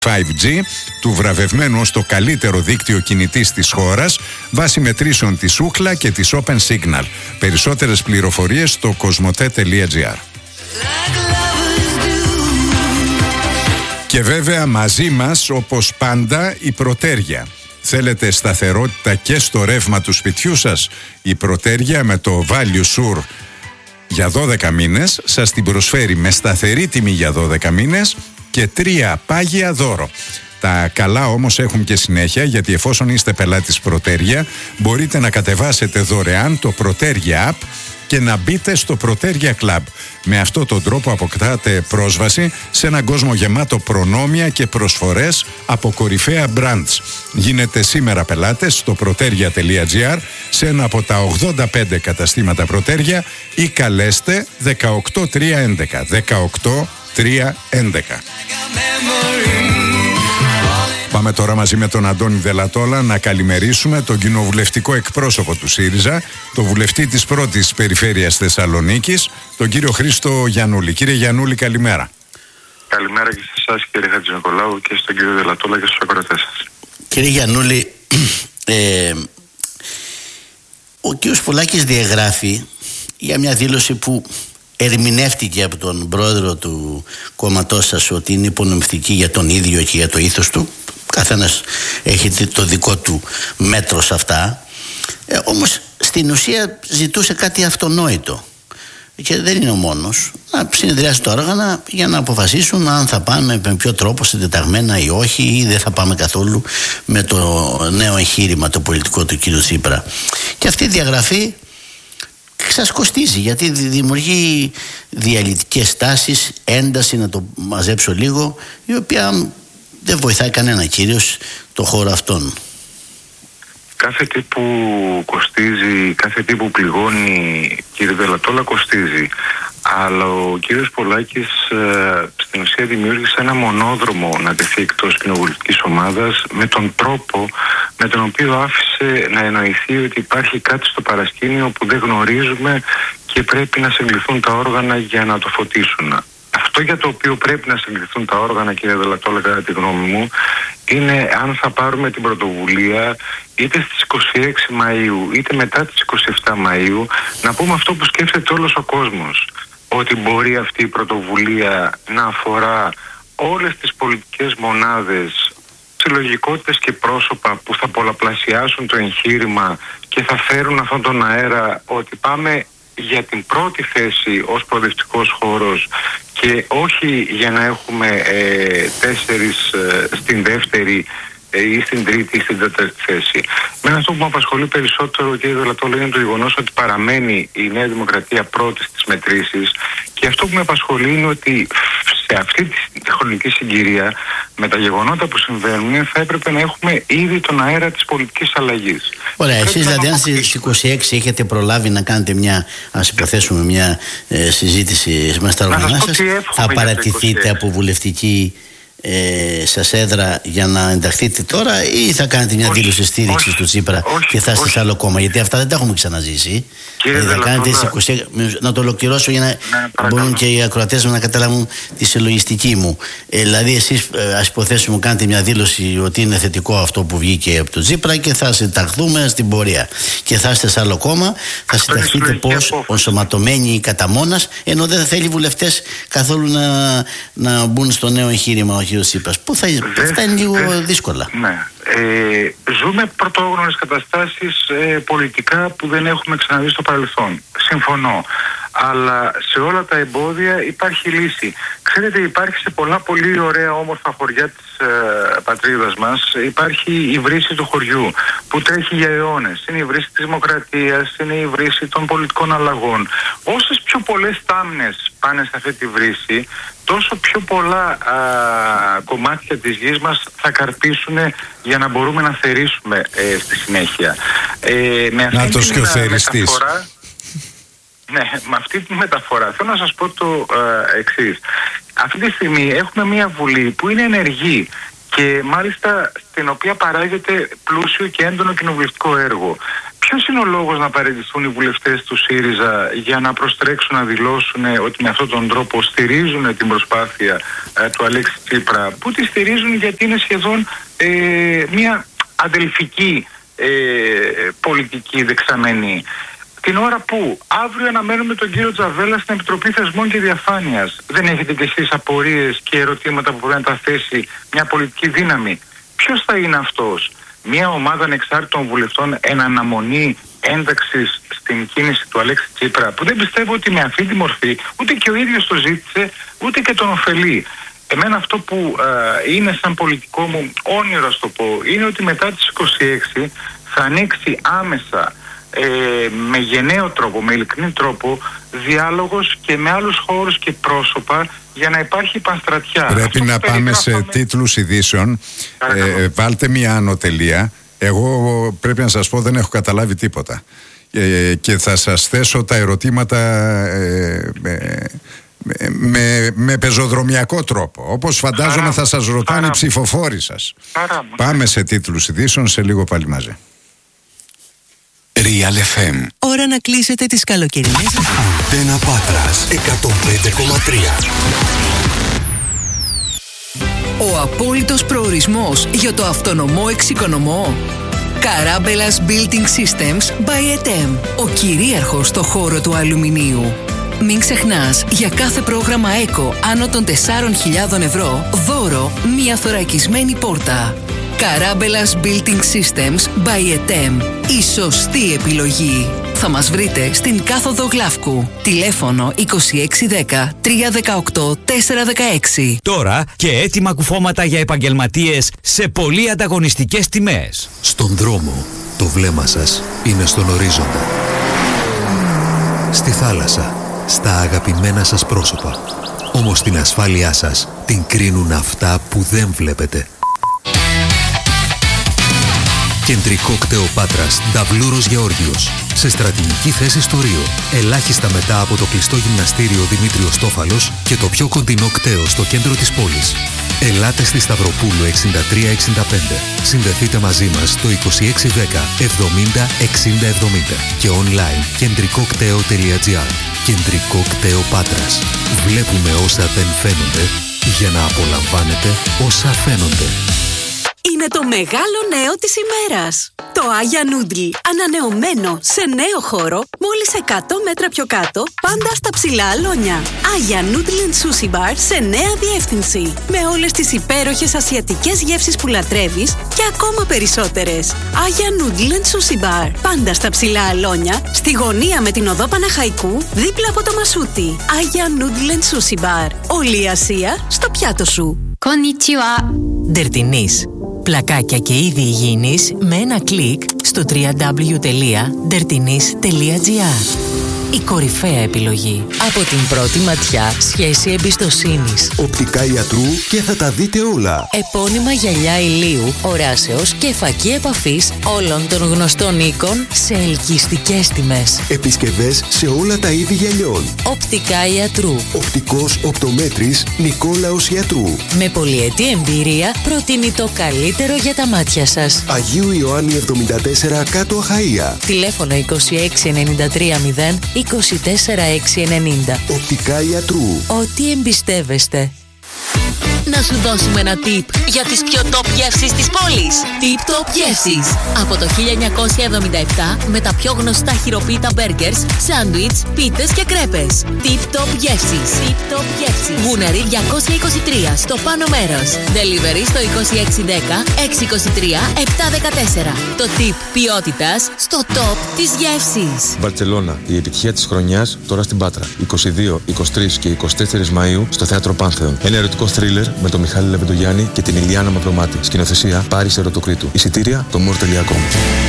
5G, του βραβευμένου ως το καλύτερο δίκτυο κινητής της χώρας, βάσει μετρήσεων της Ookla και της Open Signal. Περισσότερες πληροφορίες στο cosmote.gr. Και βέβαια μαζί μας, όπως πάντα, η Προτέρια. Θέλετε σταθερότητα και στο ρεύμα του σπιτιού σας? Η Προτέρια με το Value Sur για 12 μήνες σας την προσφέρει με σταθερή τιμή για 12 μήνες και 3 πάγια δώρο. Τα καλά όμως έχουν και συνέχεια, γιατί εφόσον είστε πελάτης Προτέρια μπορείτε να κατεβάσετε δωρεάν το Προτέρια App και να μπείτε στο Προτέρια Club. Με αυτόν τον τρόπο αποκτάτε πρόσβαση σε έναν κόσμο γεμάτο προνόμια και προσφορές από κορυφαία brands. Γίνετε σήμερα πελάτες στο proteria.gr, σε ένα από τα 85 καταστήματα Προτέρια, ή καλέστε 18311. 18311. Πάμε τώρα μαζί με τον Αντώνη Δελατόλα να καλημερίσουμε τον κοινοβουλευτικό εκπρόσωπο του ΣΥΡΙΖΑ, τον βουλευτή της πρώτης περιφέρειας Θεσσαλονίκης, τον κύριο Χρήστο Γιαννούλη. Κύριε Γιαννούλη, καλημέρα. Καλημέρα και σε εσάς, κύριε Χατζηνικολάου, και στον κύριο Δελατόλα και στους ακροατές σας. Κύριε Γιαννούλη, ο κύριος Πολάκης διαγράφει για μια δήλωση που ερμηνεύτηκε από τον πρόεδρο του κόμματός σας ότι είναι υπονομευτική για τον ίδιο και για το ήθος του. Καθένας έχει το δικό του μέτρο σε αυτά, όμως στην ουσία ζητούσε κάτι αυτονόητο και δεν είναι ο μόνος. Να συνεδριάσει τα όργανα για να αποφασίσουν αν θα πάμε με ποιο τρόπο συντεταγμένα ή όχι, ή δεν θα πάμε καθόλου με το νέο εγχείρημα το πολιτικό του κ. Τσίπρα. Και αυτή η διαγραφή σας κοστίζει, γιατί δημιουργεί διαλυτικές τάσεις, ένταση, να το μαζέψω λίγο, η οποία δεν βοηθάει κανένα, κυρίως το χώρο αυτόν. Κάθε τι που κοστίζει, κάθε τι που πληγώνει, κύριε Δελατόλα, κοστίζει. Αλλά ο κύριος Πολάκης στην ουσία δημιούργησε ένα μονόδρομο να τεθεί εκτός κοινοβουλευτικής ομάδας, με τον τρόπο με τον οποίο άφησε να εννοηθεί ότι υπάρχει κάτι στο παρασκήνιο που δεν γνωρίζουμε και πρέπει να συγκληθούν τα όργανα για να το φωτίσουν. Αυτό για το οποίο πρέπει να συγκληθούν τα όργανα, κύριε Δελατόλα, κατά τη γνώμη μου, είναι αν θα πάρουμε την πρωτοβουλία είτε στις 26 Μαΐου είτε μετά τις 27 Μαΐου να πούμε αυτό που σκέφτεται όλος ο κόσμος, ότι μπορεί αυτή η πρωτοβουλία να αφορά όλες τις πολιτικές μονάδες, συλλογικότητες και πρόσωπα που θα πολλαπλασιάσουν το εγχείρημα και θα φέρουν αυτόν τον αέρα ότι πάμε για την πρώτη θέση ως προοδευτικός χώρος και όχι για να έχουμε 4 στην δεύτερη ή στην τρίτη ή στην τέταρτη θέση. Με αυτό που με απασχολεί περισσότερο, κύριε Δελατόλα, είναι το γεγονός ότι παραμένει η Νέα Δημοκρατία πρώτη στις μετρήσεις, και αυτό που με απασχολεί είναι ότι σε αυτή τη χρονική συγκυρία, με τα γεγονότα που συμβαίνουν, θα έπρεπε να έχουμε ήδη τον αέρα της πολιτικής αλλαγής. Ωραία, εσείς δηλαδή αν στις 26 έχετε προλάβει να κάνετε μια, ας υποθέσουμε, μια συζήτηση μέσα στα οργανά σας, θα παρατηθείτε από βουλευτική σας έδρα για να ενταχθείτε τώρα, ή θα κάνετε μια δήλωση στήριξης του Τσίπρα και θα είστε σε άλλο κόμμα? Γιατί αυτά δεν τα έχουμε ξαναζήσει. Θα κάνετε 26, να το ολοκληρώσω για να μπορούν και οι ακροατές μου να καταλάβουν τη συλλογιστική μου. Δηλαδή εσείς, ας υποθέσουμε, κάνετε μια δήλωση ότι είναι θετικό αυτό που βγήκε από τον Τσίπρα και θα συνταχθούμε στην πορεία και θα είστε σε άλλο κόμμα, θα συνταχθείτε πώς ενσωματωμένοι κατά μόνας, ενώ δεν θα θέλει βουλευτές καθόλου να μπουν στο νέο εγχείρημα ο κ. Τσίπρας. Πού θα είναι λίγο δύσκολα. Ναι. Ζούμε πρωτόγνωρες καταστάσεις πολιτικά που δεν έχουμε ξαναδεί στο παρελθόν. Συμφωνώ. Αλλά σε όλα τα εμπόδια υπάρχει λύση. Ξέρετε, υπάρχει σε πολλά πολύ ωραία όμορφα χωριά της πατρίδας μας, υπάρχει η βρύση του χωριού που τρέχει για αιώνες. Είναι η βρύση της δημοκρατίας, είναι η βρύση των πολιτικών αλλαγών. Όσες πιο πολλές τάμνες πάνε σε αυτή τη βρύση, τόσο πιο πολλά κομμάτια της γης μας θα καρπίσουν για να μπορούμε να θερήσουμε στη συνέχεια. Με αυτή την μεταφορά, ναι, με αυτή τη μεταφορά θέλω να σας πω το εξής. Αυτή τη στιγμή έχουμε μια Βουλή που είναι ενεργή και μάλιστα στην οποία παράγεται πλούσιο και έντονο κοινοβουλευτικό έργο. Ποιος είναι ο λόγος να παραιτηθούν οι βουλευτές του ΣΥΡΙΖΑ για να προστρέξουν να δηλώσουν ότι με αυτόν τον τρόπο στηρίζουν την προσπάθεια του Αλέξη Τσίπρα, που τη στηρίζουν γιατί είναι σχεδόν μια αδελφική πολιτική δεξαμενή. Την ώρα που αύριο αναμένουμε τον κύριο Τζαβέλα στην Επιτροπή Θεσμών και Διαφάνειας. Δεν έχετε κι εσείς απορίες και ερωτήματα που μπορεί να τα θέσει μια πολιτική δύναμη? Ποιος θα είναι αυτός? Μια ομάδα ανεξάρτητων βουλευτών εν αναμονή ένταξης στην κίνηση του Αλέξη Τσίπρα, που δεν πιστεύω ότι με αυτή τη μορφή ούτε και ο ίδιος το ζήτησε, ούτε και τον ωφελεί. Εμένα αυτό που είναι σαν πολιτικό μου όνειρο, ας το πω, είναι ότι μετά τις 26 θα ανοίξει άμεσα, με γενναίο τρόπο, με ειλικρινή τρόπο, διάλογος και με άλλους χώρους και πρόσωπα, για να υπάρχει πανστρατιά. Πρέπει να πάμε σε τίτλους ειδήσεων. Βάλτε μια ανωτελεία. Εγώ πρέπει να σας πω, δεν έχω καταλάβει τίποτα. Και θα σας θέσω τα ερωτήματα με πεζοδρομιακό τρόπο, όπως φαντάζομαι θα σας ρωτάνε οι ψηφοφόροι σας. Πάμε σε τίτλους ειδήσεων, σε λίγο πάλι μαζί. Real FM. Ώρα να κλείσετε τις καλοκαιρινές. Αντένα Πάτρας 105,3. Ο απόλυτος προορισμός για το αυτονομό εξοικονομό. Καράμπελας Building Systems by ETEM. Ο κυρίαρχος στο χώρο του αλουμινίου. Μην ξεχνάς, για κάθε πρόγραμμα ΕΚΟ άνω των 4.000 ευρώ, δώρο μία θωρακισμένη πόρτα. Καράμπελας Building Systems by ETEM. Η σωστή επιλογή. Θα μας βρείτε στην κάθοδο Γλαύκου. Τηλέφωνο 2610 318 416. Τώρα και έτοιμα κουφώματα για επαγγελματίες σε πολύ ανταγωνιστικές τιμές. Στον δρόμο, το βλέμμα σας είναι στον ορίζοντα. Στη θάλασσα, στα αγαπημένα σας πρόσωπα. Όμως την ασφάλειά σας την κρίνουν αυτά που δεν βλέπετε. Κεντρικό κτέο Πάτρας, Νταβλούρος Γεώργιος. Σε στρατηγική θέση στο Ρίο. Ελάχιστα μετά από το κλειστό γυμναστήριο Δημήτριος Τόφαλος και το πιο κοντινό κτέο στο κέντρο της πόλης. Ελάτε στη Σταυροπούλου 6365. Συνδεθείτε μαζί μας στο 2610 70 60 70 και online κεντρικοκτέο.gr. Κεντρικό κτέο Πάτρας. Βλέπουμε όσα δεν φαίνονται για να απολαμβάνετε όσα φαίνονται. Είναι το μεγάλο νέο της ημέρας. Το Άγια Νούντλ, ανανεωμένο σε νέο χώρο, μόλις 100 μέτρα πιο κάτω, πάντα στα ψηλά αλόνια. Άγια Νούντλ and Sushi Bar σε νέα διεύθυνση. Με όλες τις υπέροχες ασιατικές γεύσεις που λατρεύεις και ακόμα περισσότερες. Άγια Νούντλ and Sushi Bar, πάντα στα ψηλά αλόνια, στη γωνία με την οδό Παναχαϊκού, δίπλα από το Μασούτι. Άγια Νούντλ and Sushi Bar. Όλη η Ασία στο πιάτο σου. Konnichiwa. Ντερτινής. Πλακάκια και είδη υγιεινής με ένα κλικ στο www.dertinis.gr. Η κορυφαία επιλογή. Από την πρώτη ματιά, σχέση εμπιστοσύνης. Οπτικά ιατρού και θα τα δείτε όλα. Επώνυμα γυαλιά ηλίου, οράσεως και φακή επαφής όλων των γνωστών οίκων σε ελκυστικές τιμές. Επισκευές σε όλα τα είδη γυαλιών. Οπτικά ιατρού. Οπτικός οπτομέτρης Νικόλαος Ιατρού. Με πολυετή εμπειρία προτείνει το καλύτερο για τα μάτια σας. Αγίου Ιωάννη 74 κάτω Αχαΐα. Τηλέφωνο 26930 24690. Οπτικά Ιατρού. Ό,τι εμπιστεύεστε. Να σου δώσουμε ένα tip για τις πιο top γεύσεις της πόλης. Tip Top Γεύσεις. Από το 1977 με τα πιο γνωστά χειροποίητα μπέργκερς, σάντουιτς, πίτες και κρέπες. Tip Top Γεύσεις. Tip Top Γεύσεις. Γουναρί 223 στο πάνω μέρος. Delivery στο 2610 623 714. Το tip ποιότητας στο top της γεύσης. Βαρτσελώνα. Η επιτυχία της χρονιάς τώρα στην Πάτρα. 22, 23 και 24 Μαΐου στο Θέατρο Πάνθεον. Ένα ερωτικό θρίλερ με τον Μιχάλη Λεβεντογιάννη και την Ηλιάνα Μαυρομάτη. Σκηνοθεσία Πάρης Ερωτοκρίτου. Εισιτήρια το more.com.